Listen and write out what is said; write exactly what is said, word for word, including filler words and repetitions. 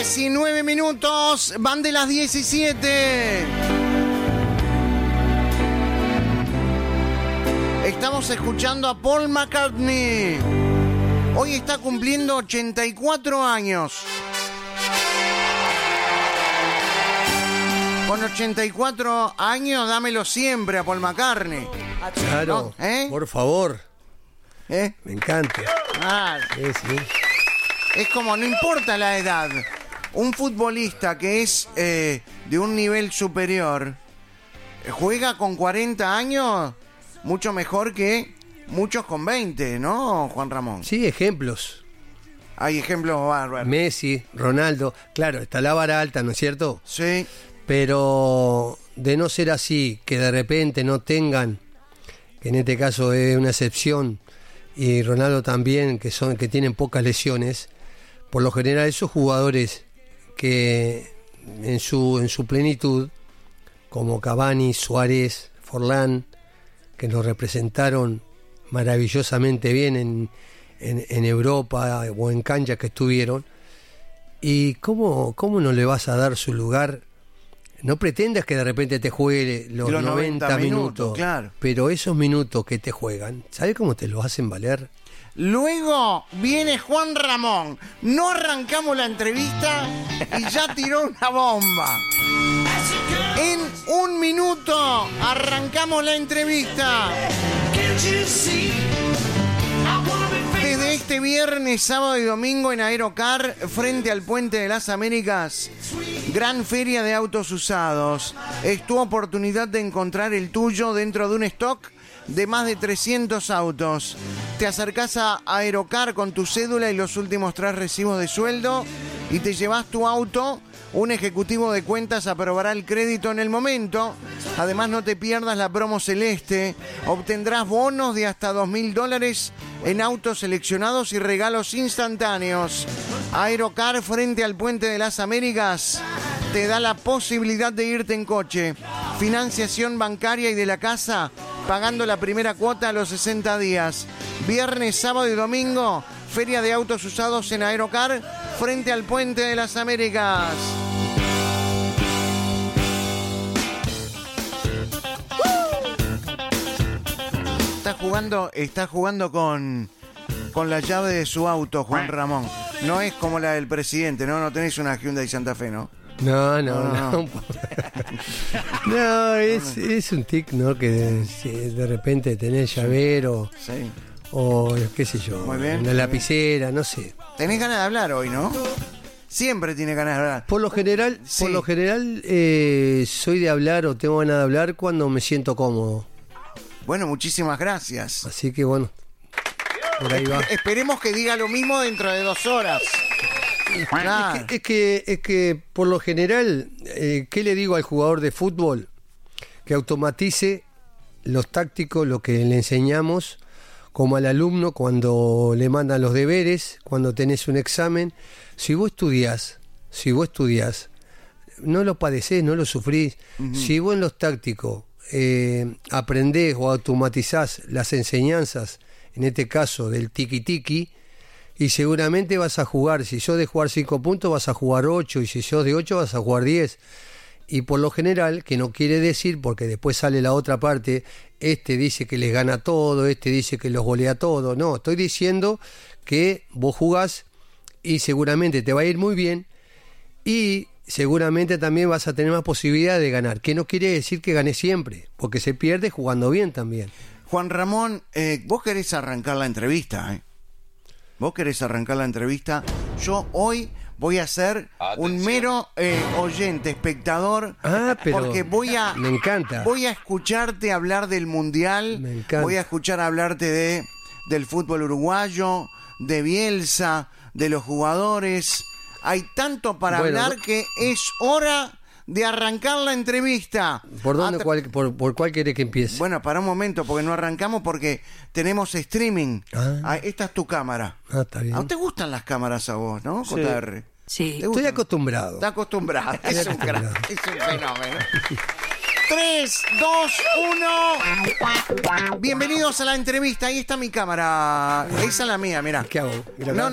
diecinueve minutos, van de las diecisiete. Estamos escuchando a Paul McCartney. Hoy está cumpliendo ochenta y cuatro años. Con ochenta y cuatro años, dámelo siempre a Paul McCartney. Claro, ¿No? ¿Eh? Por favor. ¿Eh? Me encanta. Ah, Sí, sí. es como, no importa la edad. Un futbolista que es eh, de un nivel superior, eh, juega con cuarenta años mucho mejor que muchos con veinte, ¿no, Juan Ramón? Sí, ejemplos. Hay ejemplos bárbaros. Messi, Ronaldo. Claro, está la vara alta, ¿no es cierto? Sí. Pero de no ser así, que de repente no tengan, que en este caso es una excepción, y Ronaldo también, que son que tienen pocas lesiones, por lo general esos jugadores que en su en su plenitud, como Cavani, Suárez, Forlán, que nos representaron maravillosamente bien en, en, en Europa o en cancha que estuvieron, y cómo, cómo no le vas a dar su lugar. No pretendas que de repente te juegue los, Los noventa, noventa minutos, minutos, claro. Pero esos minutos que te juegan, ¿sabes cómo te los hacen valer? Luego viene Juan Ramón. No arrancamos la entrevista y ya tiró una bomba. En un minuto arrancamos la entrevista. Desde este viernes, sábado y domingo en Aerocar, frente al Puente de las Américas, gran feria de autos usados. Es tu oportunidad de encontrar el tuyo dentro de un stock de más de trescientos autos. Te acercás a Aerocar con tu cédula y los últimos tres recibos de sueldo y te llevas tu auto. Un ejecutivo de cuentas aprobará el crédito en el momento. Además, no te pierdas la promo celeste. Obtendrás bonos de hasta dos mil dólares en autos seleccionados y regalos instantáneos. Aerocar, frente al Puente de las Américas, te da la posibilidad de irte en coche. Financiación bancaria y de la casa, pagando la primera cuota a los sesenta días. Viernes, sábado y domingo, feria de autos usados en Aerocar, frente al Puente de las Américas. Está jugando, está jugando con, con la llave de su auto, Juan Ramón. No es como la del presidente, ¿no? No tenés una Hyundai Santa Fe, ¿no? No, no, No, no. no. No, es, es un tic, ¿no? Que de, si de repente tenés llavero Sí. o qué sé yo, Muy bien, una muy lapicera, no sé. Tenés ganas de hablar hoy, ¿no? Siempre tiene ganas de hablar. Por lo general, Sí. por lo general eh, soy de hablar o tengo ganas de hablar cuando me siento cómodo. Bueno, muchísimas gracias. Así que bueno, por ahí va. Esperemos que diga lo mismo dentro de dos horas. Claro. Es que, es que, es que por lo general, eh, ¿qué le digo al jugador de fútbol? Que automatice los tácticos, lo que le enseñamos, como al alumno cuando le mandan los deberes, cuando tenés un examen. Si vos estudiás, si vos estudiás, no lo padecés, no lo sufrís. Uh-huh. Si vos en los tácticos eh, aprendés o automatizás las enseñanzas, en este caso del tiki-tiki, y seguramente vas a jugar, si sos de jugar cinco puntos vas a jugar ocho, y si sos de ocho vas a jugar diez. Y por lo general, que no quiere decir, porque después sale la otra parte, este dice que les gana todo, este dice que los golea todo. No, estoy diciendo que vos jugás y seguramente te va a ir muy bien y seguramente también vas a tener más posibilidad de ganar, que no quiere decir que ganes siempre, porque se pierde jugando bien también. Juan Ramón, eh, vos querés arrancar la entrevista, ¿eh? Vos querés arrancar la entrevista. Yo hoy voy a ser Atención. un mero eh, oyente, espectador. Ah, pero porque voy a, me encanta. Voy a escucharte hablar del Mundial. Me encanta. Voy a escuchar hablarte de del fútbol uruguayo, de Bielsa, de los jugadores. Hay tanto para bueno, hablar que es hora de arrancar la entrevista. ¿Por dónde, At- cuál, por, por cuál querés que empiece? Bueno, para un momento, porque no arrancamos porque tenemos streaming. Ah. Ah, esta es tu cámara. Ah, está bien. ¿A te gustan las cámaras a vos, no, Sí. J R? Sí. ¿Te Estoy gustan? acostumbrado. Está acostumbrado. Estoy Es un, gran, acostumbrado. es un fenómeno. tres, dos, uno. Bienvenidos a la entrevista. Ahí está mi cámara. Esa es la mía, mirá. ¿Qué hago? Mira No, acá.